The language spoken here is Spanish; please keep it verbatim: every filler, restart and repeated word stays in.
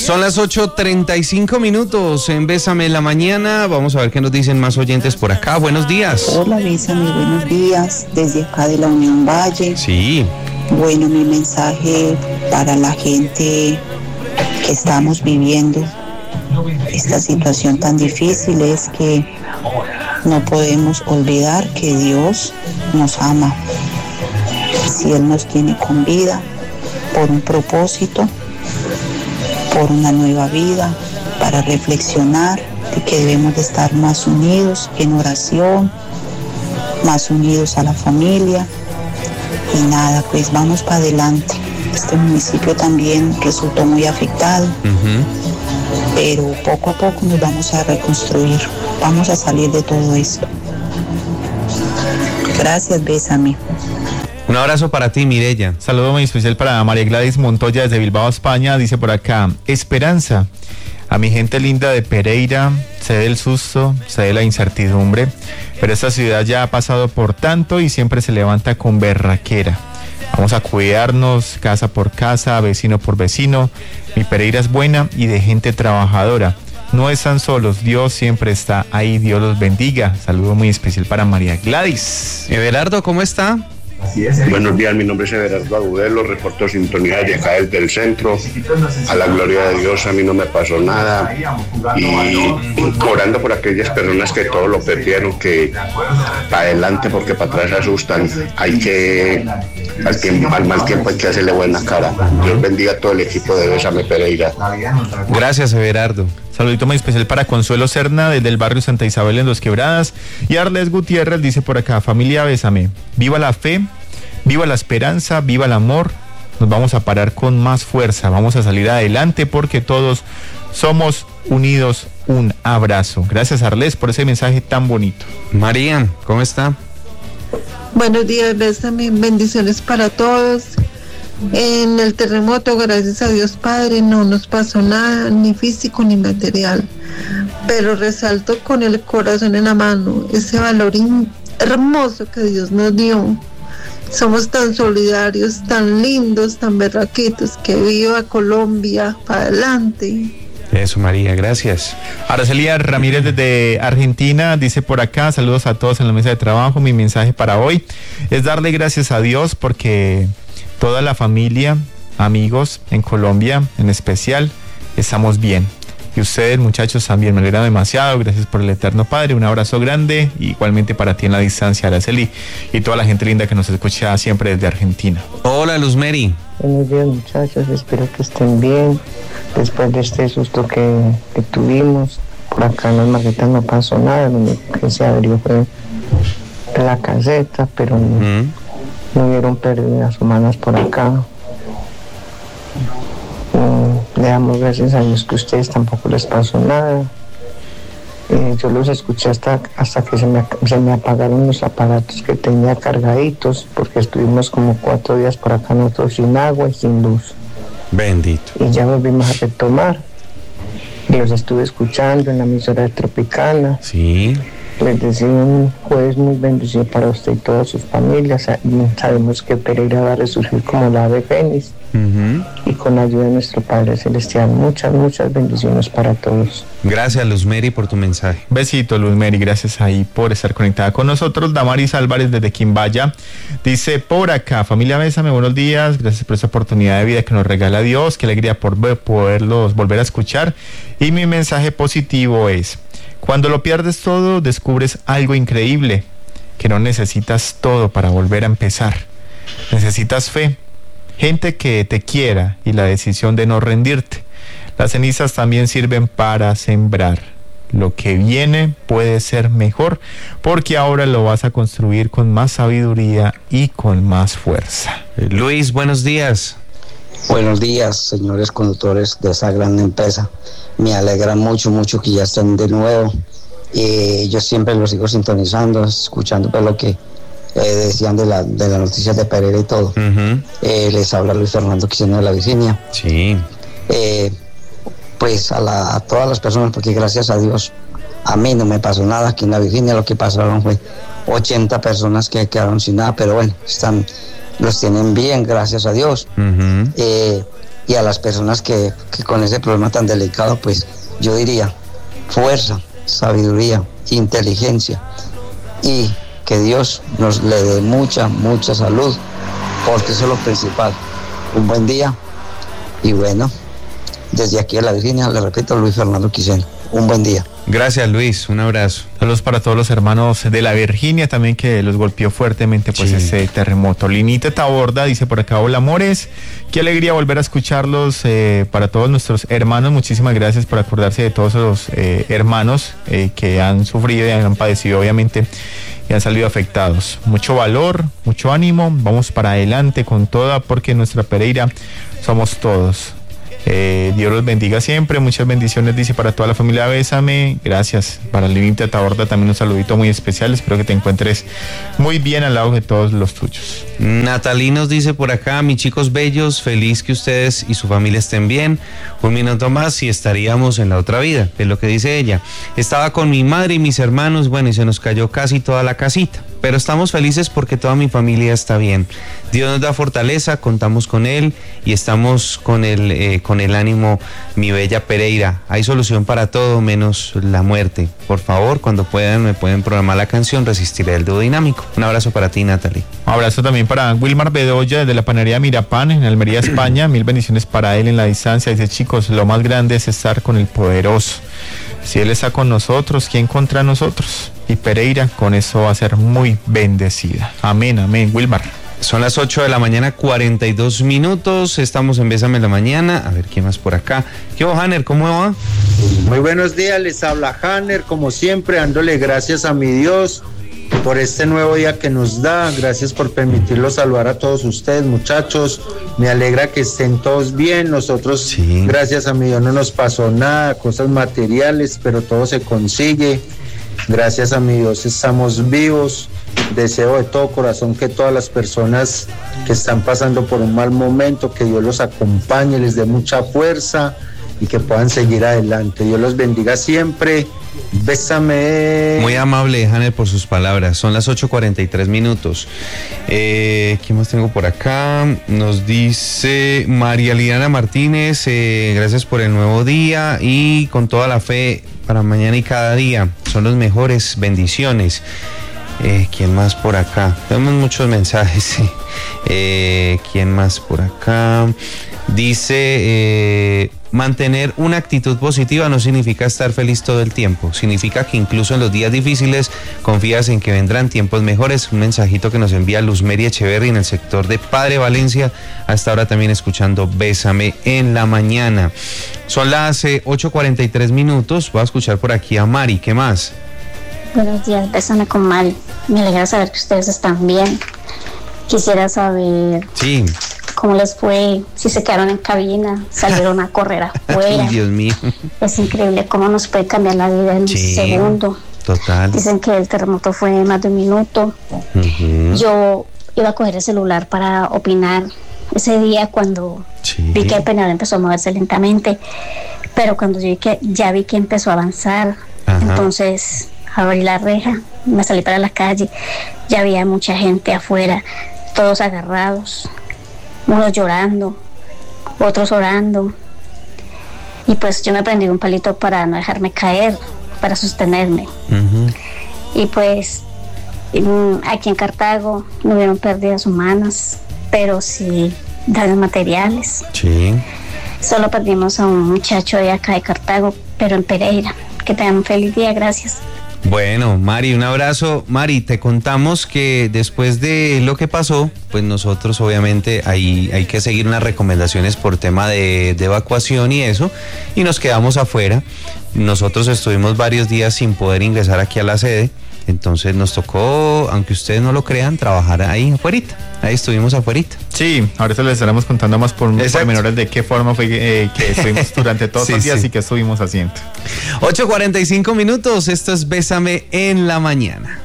Son las ocho treinta y cinco minutos en Bésame en la Mañana. Vamos a ver qué nos dicen más oyentes por acá. Buenos días. Hola, Bésame, buenos días. Desde acá de la Unión Valle. Sí. Bueno, mi mensaje para la gente que estamos viviendo esta situación tan difícil es que no podemos olvidar que Dios nos ama. Si Él nos tiene con vida, por un propósito, por una nueva vida, para reflexionar de que debemos de estar más unidos en oración, más unidos a la familia. Y nada, pues vamos para adelante. Este municipio también resultó muy afectado, uh-huh. pero poco a poco nos vamos a reconstruir. Vamos a salir de todo esto. Gracias, Bésame. Un abrazo para ti, Mireya. Saludo muy especial para María Gladys Montoya desde Bilbao, España. Dice por acá, esperanza. A mi gente linda de Pereira, sé del susto, sé de la incertidumbre, pero esta ciudad ya ha pasado por tanto y siempre se levanta con berraquera. Vamos a cuidarnos casa por casa, vecino por vecino. Mi Pereira es buena y de gente trabajadora. No están solos, Dios siempre está ahí, Dios los bendiga. Saludo muy especial para María Gladys. Everardo, ¿cómo está? Así es. Buenos días, mi nombre es Everardo Agudelo, reporto sintonía de acá desde el centro. A la gloria de Dios, a mí no me pasó nada. Y orando por aquellas personas que todo lo perdieron, que para adelante porque para atrás se asustan. Hay que, al, tiempo, al mal tiempo hay que hacerle buena cara. Dios bendiga a todo el equipo de Bésame Pereira. Gracias, Everardo. Saludito muy especial para Consuelo Serna desde el barrio Santa Isabel en Dos Quebradas. Y Arles Gutiérrez dice por acá, familia Bésame, viva la fe, viva la esperanza, viva el amor. Nos vamos a parar con más fuerza, vamos a salir adelante porque todos somos unidos. Un abrazo. Gracias, Arles, por ese mensaje tan bonito. María, ¿cómo está? Buenos días, Bésame, bendiciones para todos. En el terremoto, gracias a Dios Padre, no nos pasó nada, ni físico ni material, pero resalto con el corazón en la mano ese valor in- hermoso que Dios nos dio. Somos tan solidarios, tan lindos, tan berraquitos, que viva Colombia, para adelante. Eso, María, gracias. Aracelia Ramírez desde Argentina dice por acá, saludos a todos en la mesa de trabajo. Mi mensaje para hoy es darle gracias a Dios porque toda la familia, amigos en Colombia en especial, estamos bien. Y ustedes, muchachos, también me alegra demasiado. Gracias por el Eterno Padre. Un abrazo grande. Igualmente para ti en la distancia, Araceli, y toda la gente linda que nos escucha siempre desde Argentina. Hola, Luz Mary. Buenos días, muchachos. Espero que estén bien. Después de este susto que, que tuvimos, por acá en las Margueritas no pasó nada. Lo único que se abrió fue la caseta, pero no, mm. no hubieron pérdidas humanas por acá. Le damos gracias a Dios que a ustedes tampoco les pasó nada. Eh, yo los escuché hasta, hasta que se me, se me apagaron los aparatos que tenía cargaditos, porque estuvimos como cuatro días por acá nosotros sin agua y sin luz. Bendito. Y ya volvimos a retomar. Los estuve escuchando en la emisora de Tropicana. Sí. Les deseo un jueves muy bendecido para usted y todas sus familias. Sabemos que Pereira va a resurgir como la ave fénix. Uh-huh. Y con la ayuda de nuestro Padre Celestial, muchas, muchas bendiciones para todos. Gracias, Luz Mary, por tu mensaje. Besito, Luz Mary, gracias ahí por estar conectada con nosotros. Damaris Álvarez desde Quimbaya dice por acá, familia Bésame, buenos días, gracias por esta oportunidad de vida que nos regala Dios, qué alegría por poderlos volver a escuchar. Y mi mensaje positivo es: cuando lo pierdes todo, descubres algo increíble, que no necesitas todo para volver a empezar. Necesitas fe, gente que te quiera y la decisión de no rendirte. Las cenizas también sirven para sembrar. Lo que viene puede ser mejor, porque ahora lo vas a construir con más sabiduría y con más fuerza. Luis, buenos días. Buenos días, señores conductores de esa gran empresa. Me alegra mucho, mucho que ya estén de nuevo. Eh, yo siempre los sigo sintonizando, escuchando pues, lo que eh, decían de la de las noticias de Pereira y todo. Uh-huh. Eh, les habla Luis Fernando Quiseno de la Virginia. Sí. Eh, pues a, la, a todas las personas, porque gracias a Dios, a mí no me pasó nada aquí en la Virginia. Lo que pasaron fue ochenta personas que quedaron sin nada, pero bueno, están... los tienen bien, gracias a Dios. Uh-huh. Eh, Y a las personas que, que con ese problema tan delicado, pues yo diría fuerza, sabiduría, inteligencia y que Dios nos le dé mucha, mucha salud, porque eso es lo principal. Un buen día y bueno, desde aquí a la Virginia, le repito, Luis Fernando Quiseno. Un buen día. Gracias, Luis, un abrazo. Saludos para todos los hermanos de la Virginia también, que los golpeó fuertemente pues sí. ese terremoto. Linita Taborda dice por acá: hola amores, qué alegría volver a escucharlos. Eh, para todos nuestros hermanos, muchísimas gracias por acordarse de todos los eh, hermanos eh, que han sufrido y han padecido obviamente y han salido afectados. Mucho valor, mucho ánimo, vamos para adelante con toda, porque en nuestra Pereira somos todos. Eh, Dios los bendiga siempre, muchas bendiciones, dice, para toda la familia Bésame. Gracias. Para Linita Taborda también un saludito muy especial, espero que te encuentres muy bien al lado de todos los tuyos. Natalí nos dice por acá: mis chicos bellos, feliz que ustedes y su familia estén bien. Un minuto más y estaríamos en la otra vida, es lo que dice ella. Estaba con mi madre y mis hermanos, bueno, y se nos cayó casi toda la casita, pero estamos felices porque toda mi familia está bien. Dios nos da fortaleza, contamos con Él y estamos con el, eh, con el ánimo, mi bella Pereira. Hay solución para todo menos la muerte. Por favor, cuando puedan, me pueden programar la canción Resistiré el dúo dinámico. Un abrazo para ti, Natalie. Un abrazo también para Wilmar Bedoya desde la panadería Mirapán en Almería, España. Mil bendiciones para él en la distancia. Dice: chicos, lo más grande es estar con el poderoso. Si Él está con nosotros, ¿quién contra nosotros? Y Pereira con eso va a ser muy bendecida. Amén, amén. Wilmar. Son las ocho de la mañana, cuarenta y dos minutos. Estamos en Bésame en la mañana. A ver, ¿quién más por acá? ¿Qué hubo, Hanner? ¿Cómo va? Muy buenos días, les habla Hanner, como siempre, dándole gracias a mi Dios por este nuevo día que nos da. Gracias por permitirlo saludar a todos ustedes, muchachos. Me alegra que estén todos bien. Nosotros, sí. Gracias a mi Dios, no nos pasó nada, cosas materiales, pero todo se consigue. Gracias a mi Dios estamos vivos. Deseo de todo corazón que todas las personas que están pasando por un mal momento, que Dios los acompañe, les dé mucha fuerza y que puedan seguir adelante. Dios los bendiga siempre. Bésame. Muy amable, Hanner, por sus palabras. Son las ocho cuarenta y tres minutos. Eh, ¿Qué más tengo por acá? Nos dice María Liliana Martínez: eh, gracias por el nuevo día y con toda la fe para mañana y cada día. Son los mejores. Bendiciones. Eh, ¿Quién más por acá? Tenemos muchos mensajes. Eh, ¿Quién más por acá? Dice: eh, mantener una actitud positiva no significa estar feliz todo el tiempo. Significa que incluso en los días difíciles confías en que vendrán tiempos mejores. Un mensajito que nos envía Luz Mary Echeverry en el sector de Padre Valencia. Hasta ahora también escuchando Bésame en la mañana. Son las eh, ocho cuarenta y tres minutos. Voy a escuchar por aquí a Mari. ¿Qué más? Buenos días, Bésame con Mari. Me alegra saber que ustedes están bien. Quisiera saber sí. cómo les fue, si se quedaron en cabina, salieron a correr afuera. Ay, Dios mío. Es increíble cómo nos puede cambiar la vida en sí, un segundo. Total. Dicen que el terremoto fue más de un minuto. Uh-huh. Yo iba a coger el celular para opinar ese día cuando sí. vi que el penal empezó a moverse lentamente, pero cuando yo vi que, ya vi que empezó a avanzar, ajá. Entonces abrí la reja, me salí para la calle, ya había mucha gente afuera, todos agarrados, unos llorando, otros orando, y pues yo me prendí un palito para no dejarme caer, para sostenerme. Uh-huh. Y pues aquí en Cartago no hubieron pérdidas humanas, pero sí daños materiales. Sí. Solo perdimos a un muchacho de acá de Cartago, pero en Pereira. Que tengan un feliz día, gracias. Bueno, Mari, un abrazo. Mari, te contamos que después de lo que pasó, pues nosotros obviamente hay, hay que seguir unas recomendaciones por tema de, de evacuación y eso, y nos quedamos afuera. Nosotros estuvimos varios días sin poder ingresar aquí a la sede, entonces nos tocó, aunque ustedes no lo crean, trabajar ahí afuerita. Ahí estuvimos afuerita. Sí, ahorita les estaremos contando más por pormenores de qué forma fue eh, que estuvimos durante todos sí, los días sí. y qué estuvimos haciendo. ocho cuarenta y cinco minutos, esto es Bésame en la mañana.